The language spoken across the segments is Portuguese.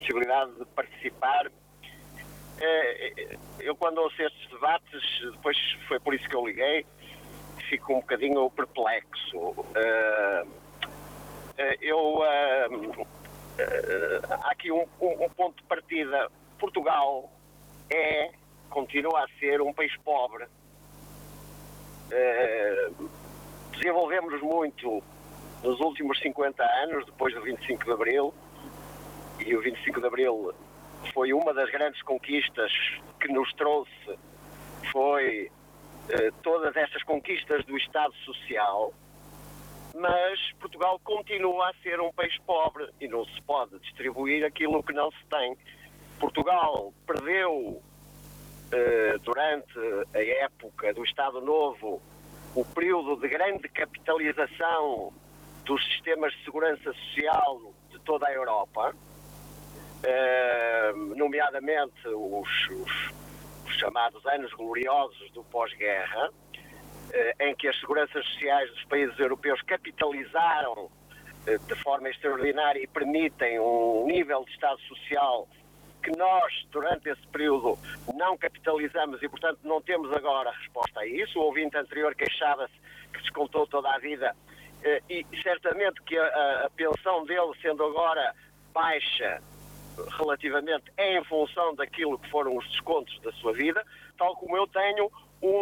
possibilidade de participar. Eu, quando ouço estes debates, depois foi por isso que eu liguei, fico um bocadinho perplexo. Há aqui um ponto de partida. Portugal continua a ser um país pobre. Desenvolvemos muito nos últimos 50 anos, depois do 25 de Abril, e o 25 de Abril foi uma das grandes conquistas que nos trouxe, foi todas estas conquistas do Estado Social, mas Portugal continua a ser um país pobre e não se pode distribuir aquilo que não se tem. Portugal perdeu, durante a época do Estado Novo, o período de grande capitalização dos sistemas de segurança social de toda a Europa, nomeadamente os chamados anos gloriosos do pós-guerra, em que as seguranças sociais dos países europeus capitalizaram de forma extraordinária e permitem um nível de Estado Social que nós, durante esse período, não capitalizamos e, portanto, não temos agora resposta a isso. O ouvinte anterior queixava-se que descontou toda a vida e certamente que a pensão dele, sendo agora baixa relativamente, é em função daquilo que foram os descontos da sua vida, tal como eu tenho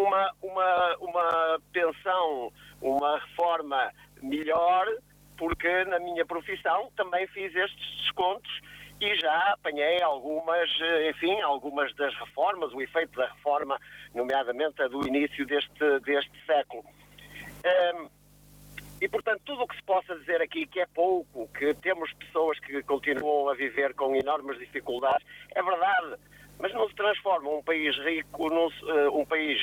uma pensão, uma reforma melhor, porque na minha profissão também fiz estes descontos e já apanhei algumas das reformas, o efeito da reforma, nomeadamente a do início deste século. E, portanto, tudo o que se possa dizer aqui que é pouco, que temos pessoas que continuam a viver com enormes dificuldades, é verdade, mas não se transforma um país rico num país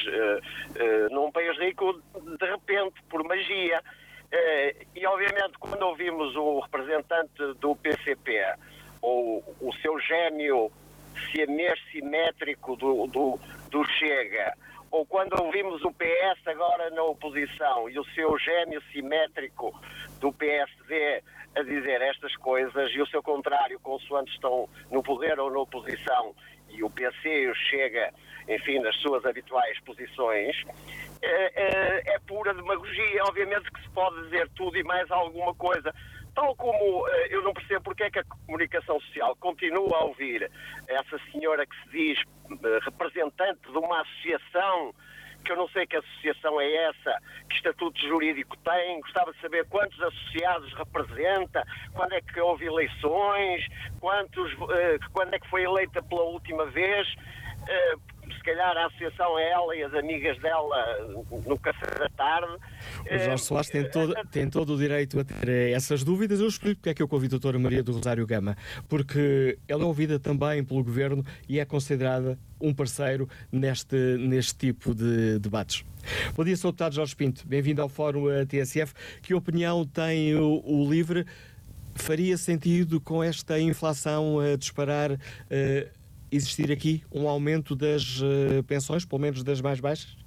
rico de repente, por magia. E, obviamente, quando ouvimos o representante do PCP, ou o seu gêmeo siamês simétrico do Chega, ou quando ouvimos o PS agora na oposição e o seu gêmeo simétrico do PSD a dizer estas coisas e o seu contrário, consoante estão no poder ou na oposição, e o PC e o Chega, enfim, nas suas habituais posições, é pura demagogia. Obviamente que se pode dizer tudo e mais alguma coisa. Tal como eu não percebo porque é que a comunicação social continua a ouvir essa senhora que se diz representante de uma associação, que eu não sei que associação é essa, que estatuto jurídico tem, gostava de saber quantos associados representa, quando é que houve eleições, quando é que foi eleita pela última vez. Se calhar a associação é ela e as amigas dela no café da tarde. O Jorge Soares tem todo o direito a ter essas dúvidas. Eu explico porque é que eu convido a doutora Maria do Rosário Gama, porque ela é ouvida também pelo Governo e é considerada um parceiro neste tipo de debates. Bom dia, Sr. Deputado Jorge Pinto, bem-vindo ao Fórum TSF. Que opinião tem o LIVRE? Faria sentido, com esta inflação a disparar, existir aqui um aumento das pensões, pelo menos das mais baixas?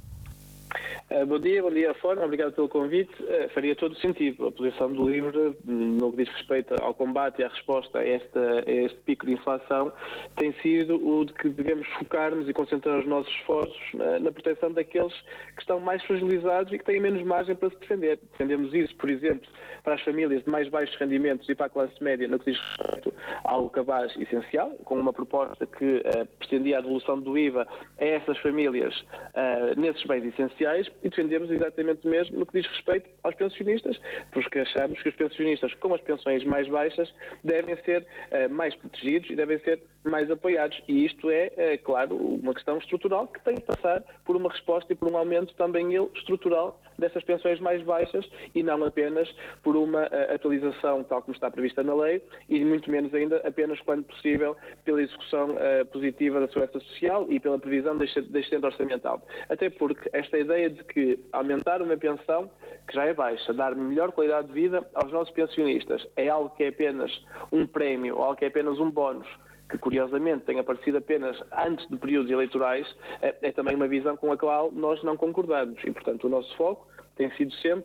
Bom dia, Fórum, obrigado pelo convite. Faria todo o sentido. A posição do LIVRE, no que diz respeito ao combate e à resposta a este pico de inflação, tem sido o de que devemos focar-nos e concentrar os nossos esforços na proteção daqueles que estão mais fragilizados e que têm menos margem para se defender. Defendemos isso, por exemplo, para as famílias de mais baixos rendimentos e para a classe média, no que diz respeito ao cabaz essencial, com uma proposta que pretendia a devolução do IVA a essas famílias nesses bens essenciais, e defendemos exatamente o mesmo no que diz respeito aos pensionistas, porque achamos que os pensionistas com as pensões mais baixas devem ser mais protegidos e devem ser mais apoiados. E isto é, claro, uma questão estrutural que tem que passar por uma resposta e por um aumento também estrutural dessas pensões mais baixas e não apenas por uma atualização tal como está prevista na lei e muito menos ainda apenas quando possível pela execução positiva da segurança social e pela previsão da excedente orçamental. Até porque esta ideia de que aumentar uma pensão que já é baixa, dar melhor qualidade de vida aos nossos pensionistas é algo que é apenas um prémio ou algo que é apenas um bónus, que curiosamente tem aparecido apenas antes de períodos eleitorais, é também uma visão com a qual nós não concordamos. E, portanto, o nosso foco tem sido sempre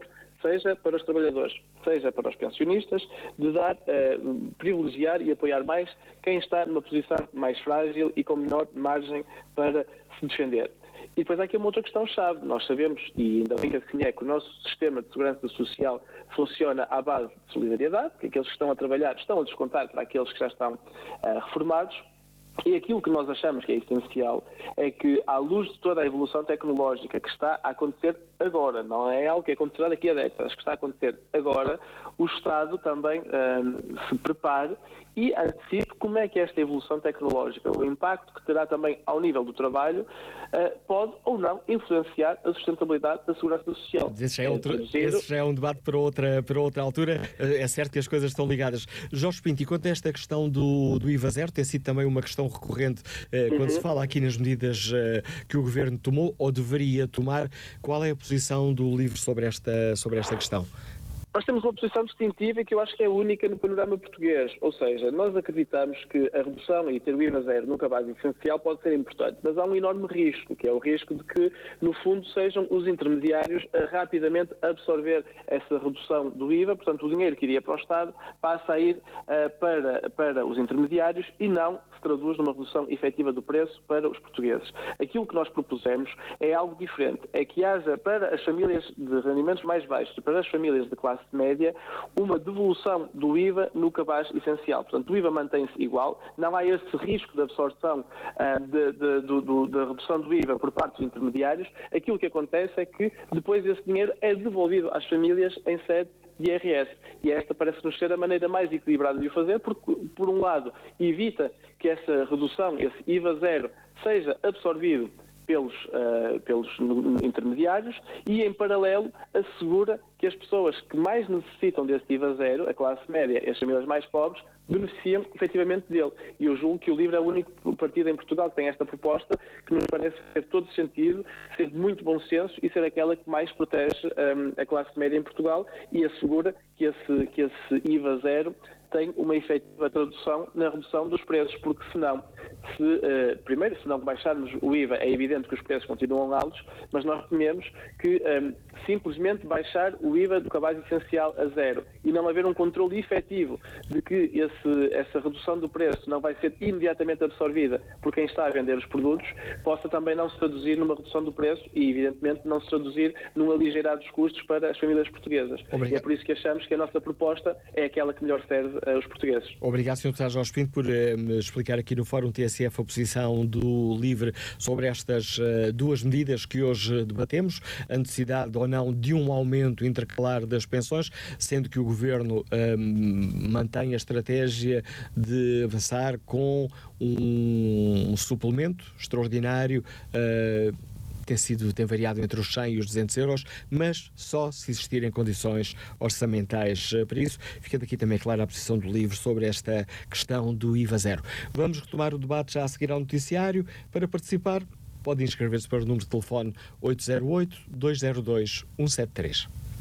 seja para os trabalhadores, seja para os pensionistas, de dar, privilegiar e apoiar mais quem está numa posição mais frágil e com menor margem para se defender. E depois há aqui uma outra questão-chave. Nós sabemos, e ainda bem que assim é, que o nosso sistema de segurança social funciona à base de solidariedade, que aqueles que estão a trabalhar estão a descontar para aqueles que já estão reformados. E aquilo que nós achamos que é essencial é que, à luz de toda a evolução tecnológica que está a acontecer agora, não é algo que acontecerá daqui a décadas, que está a acontecer agora, o Estado também se prepare e antecipe como é que esta evolução tecnológica, o impacto que terá também ao nível do trabalho, pode ou não influenciar a sustentabilidade da segurança social. Esse já é um debate para outra altura. É certo que as coisas estão ligadas. Jorge Pinto, e quanto a esta questão do IVA zero, tem sido também uma questão recorrente quando se fala aqui nas medidas que o Governo tomou ou deveria tomar, qual é a posição do LIVRE sobre esta questão? Nós temos uma posição distintiva e que eu acho que é única no panorama português. Ou seja, nós acreditamos que a redução e ter o IVA zero no cabaz essencial pode ser importante, mas há um enorme risco, que é o risco de que, no fundo, sejam os intermediários a rapidamente absorver essa redução do IVA. Portanto, o dinheiro que iria para o Estado passa a ir para os intermediários e não se traduz numa redução efetiva do preço para os portugueses. Aquilo que nós propusemos é algo diferente. É que haja para as famílias de rendimentos mais baixos e para as famílias de classe média uma devolução do IVA no cabaz essencial. Portanto, o IVA mantém-se igual, não há esse risco de absorção da redução do IVA por parte dos intermediários. Aquilo que acontece é que depois esse dinheiro é devolvido às famílias em sede de IRS. E esta parece-nos ser a maneira mais equilibrada de o fazer, porque, por um lado, evita que essa redução, esse IVA zero, seja absorvido pelos intermediários e, em paralelo, assegura que as pessoas que mais necessitam desse IVA zero, a classe média e as famílias mais pobres, beneficiam efetivamente dele. E eu julgo que o LIVRE é o único partido em Portugal que tem esta proposta, que nos parece ter todo sentido, ser de muito bom senso e ser aquela que mais protege a classe média em Portugal e assegura que esse IVA zero tem uma efetiva tradução na redução dos preços, porque primeiro, se não baixarmos o IVA, é evidente que os preços continuam altos, mas nós tememos que simplesmente baixar o IVA do cabaz essencial a zero e não haver um controle efetivo de que essa redução do preço não vai ser imediatamente absorvida por quem está a vender os produtos, possa também não se traduzir numa redução do preço e, evidentemente, não se traduzir num aligerar dos custos para as famílias portuguesas. Obrigado. E é por isso que achamos que a nossa proposta é aquela que melhor serve aos portugueses. Obrigado, Sr. Deputado Jorge Pinto, por explicar aqui no Fórum TSF a posição do LIVRE sobre estas duas medidas que hoje debatemos, a necessidade ou não de um aumento intercalar das pensões, sendo que o Governo mantém a estratégia de avançar com um suplemento extraordinário, tem variado entre os 100 e os 200 euros, mas só se existirem condições orçamentais para isso. Fica daqui também clara a posição do LIVRE sobre esta questão do IVA zero. Vamos retomar o debate já a seguir ao noticiário. Para participar, pode inscrever-se para o número de telefone 808-202-173.